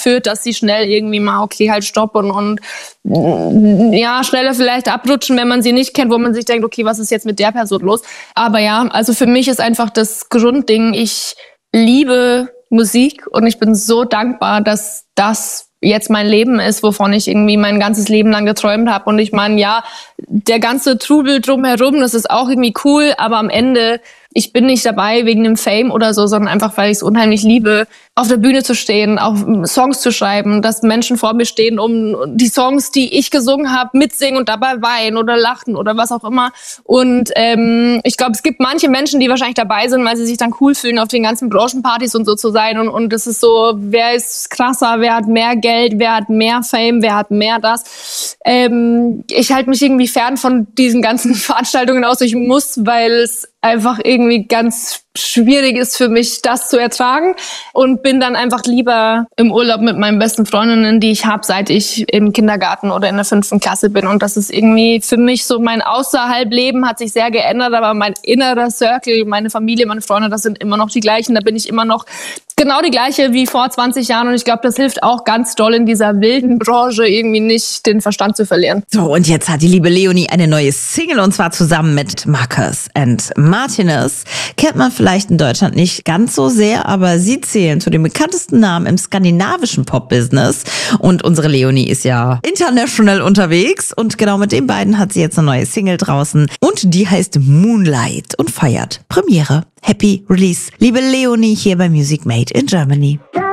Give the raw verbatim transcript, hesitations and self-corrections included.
führt, dass sie schnell irgendwie mal, okay, halt stoppen und ja, schneller vielleicht abrutschen, wenn man sie nicht kennt, wo man sich denkt, okay, was ist jetzt mit der Person los? Aber ja, also für mich ist einfach das Grundding, ich liebe Musik und ich bin so dankbar, dass das jetzt mein Leben ist, wovon ich irgendwie mein ganzes Leben lang geträumt habe. Und ich meine, ja, der ganze Trubel drumherum, das ist auch irgendwie cool, aber am Ende, ich bin nicht dabei wegen dem Fame oder so, sondern einfach, weil ich es unheimlich liebe, auf der Bühne zu stehen, auch Songs zu schreiben, dass Menschen vor mir stehen, um die Songs, die ich gesungen habe, mitsingen und dabei weinen oder lachen oder was auch immer. Und ähm, ich glaube, es gibt manche Menschen, die wahrscheinlich dabei sind, weil sie sich dann cool fühlen, auf den ganzen Branchenpartys und so zu sein. Und und das ist so, wer ist krasser, wer hat mehr Geld, wer hat mehr Fame, wer hat mehr das. Ähm, ich halte mich irgendwie fern von diesen ganzen Veranstaltungen aus. Ich muss, weil es einfach irgendwie ganz schwierig ist für mich, das zu ertragen und bin dann einfach lieber im Urlaub mit meinen besten Freundinnen, die ich habe, seit ich im Kindergarten oder in der fünften Klasse bin. Und das ist irgendwie für mich so, mein Außerhalbleben hat sich sehr geändert, aber mein innerer Circle, meine Familie, meine Freunde, das sind immer noch die gleichen. Da bin ich immer noch genau die gleiche wie vor zwanzig Jahren und ich glaube, das hilft auch ganz doll in dieser wilden Branche irgendwie nicht, den Verstand zu verlieren. So, und jetzt hat die liebe Leonie eine neue Single und zwar zusammen mit Marcus and Martinez. Kennt man vielleicht in Deutschland nicht ganz so sehr, aber sie zählen zu den bekanntesten Namen im skandinavischen Pop-Business und unsere Leonie ist ja international unterwegs und genau mit den beiden hat sie jetzt eine neue Single draußen und die heißt Moonlight und feiert Premiere. Happy Release. Liebe Leonie hier bei Music Made in Germany.